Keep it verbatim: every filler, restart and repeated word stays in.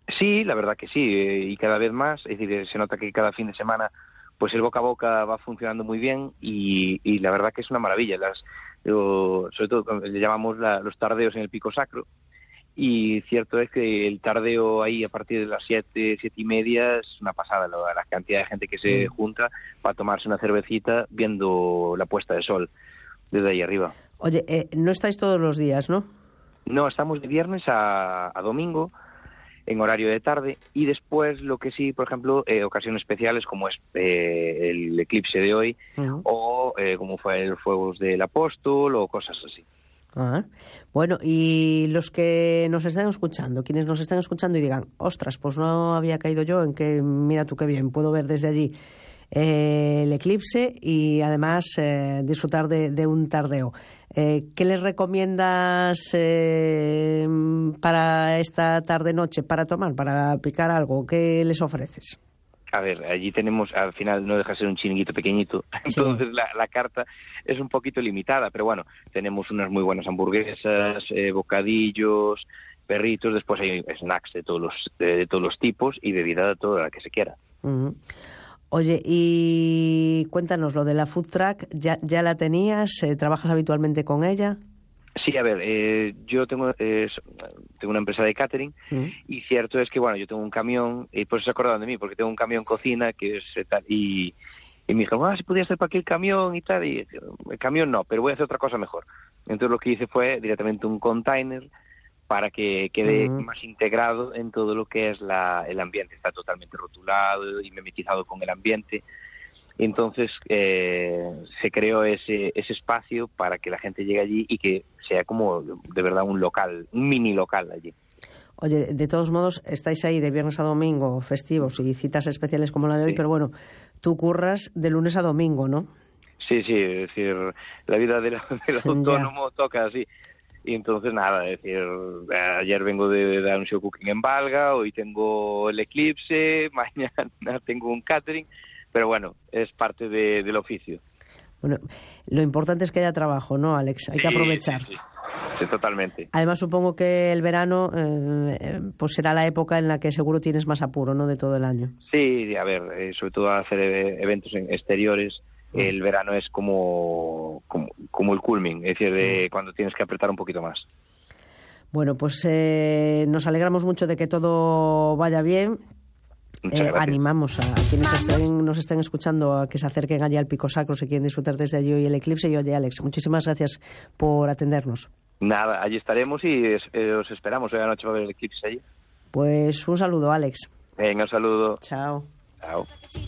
Sí, la verdad que sí, eh, y cada vez más, es decir, se nota que cada fin de semana pues el boca a boca va funcionando muy bien y, y la verdad que es una maravilla. Las, lo, sobre todo le llamamos la, los tardeos en el Pico Sacro, y cierto es que el tardeo ahí a partir de las siete, siete y media es una pasada, la, la cantidad de gente que se Mm. junta para tomarse una cervecita viendo la puesta de sol desde ahí arriba. Oye, eh, no estáis todos los días, ¿no? No, estamos de viernes a, a domingo, en horario de tarde, y después lo que sí, por ejemplo, eh, ocasiones especiales como es eh, el eclipse de hoy, Uh-huh. o eh, como fue el Fuegos del Apóstol, o cosas así. Ah, bueno, y los que nos están escuchando, quienes nos están escuchando y digan, ostras, pues no había caído yo en que, mira tú qué bien, puedo ver desde allí eh, el eclipse y además eh, disfrutar de, de un tardeo. Eh, ¿Qué les recomiendas eh, para esta tarde-noche, para tomar, para picar algo? ¿Qué les ofreces? A ver, allí tenemos, al final no deja de ser un chiringuito pequeñito, entonces Sí. la, la carta es un poquito limitada, pero bueno, tenemos unas muy buenas hamburguesas, eh, bocadillos, perritos, después hay snacks de todos los de, de todos los tipos y bebida de toda la que se quiera. Uh-huh. Oye, y cuéntanos lo de la food truck, ¿ya, ya la tenías? Eh, ¿Trabajas habitualmente con ella? Sí, a ver, eh, yo tengo eh, tengo una empresa de catering, Mm. y cierto es que, bueno, yo tengo un camión, y por eso se acordaron de mí, porque tengo un camión cocina que es eh, tal, y, y me dijeron, ah, si podías hacer para aquí el camión y tal, y el camión no, pero voy a hacer otra cosa mejor. Entonces lo que hice fue directamente un container para que quede Mm. más integrado en todo lo que es la, el ambiente, está totalmente rotulado y mimetizado con el ambiente. Entonces eh, se creó ese, ese espacio para que la gente llegue allí y que sea como de verdad un local, un mini local allí. Oye, de todos modos, estáis ahí de viernes a domingo, festivos y citas especiales como la de hoy, Sí. pero bueno, tú curras de lunes a domingo, ¿no? Sí, sí, es decir, la vida del, del autónomo toca así. Y entonces nada, es decir, ayer vengo de, de dar un show cooking en Valga, hoy tengo el eclipse, mañana tengo un catering, pero bueno, es parte de, del oficio. Bueno, lo importante es que haya trabajo, ¿no, Alex? Hay Sí, que aprovechar. Sí, sí, sí, totalmente. Además, supongo que el verano eh, pues será la época en la que seguro tienes más apuro, ¿no?, de todo el año. Sí, a ver, eh, sobre todo hacer eh, eventos en exteriores, el verano es como, como, como el culmin, es decir, de cuando tienes que apretar un poquito más. Bueno, pues eh, nos alegramos mucho de que todo vaya bien. Muchas Eh, gracias. animamos a quienes estén, nos estén escuchando a que se acerquen allí al Pico Sacro si quieren disfrutar desde allí hoy el eclipse. Y oye, Alex, muchísimas gracias por atendernos. Nada, allí estaremos y es, eh, os esperamos. Hoy a la noche va a haber el eclipse allí. Pues un saludo, Alex. Venga, un saludo. Chao. Chao.